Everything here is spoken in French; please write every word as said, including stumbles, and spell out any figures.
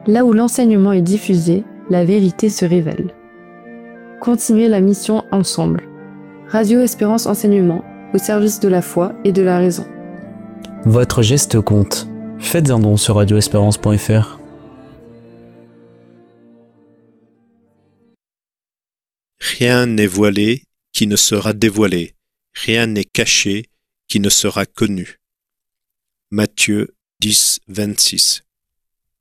Là où l'enseignement est diffusé, la vérité se révèle. Continuez la mission ensemble. Radio Espérance Enseignement, au service de la foi et de la raison. Votre geste compte. Faites un don sur radio espérance point f r. Rien n'est voilé qui ne sera dévoilé, rien n'est caché qui ne sera connu. Matthieu dix, vingt-six.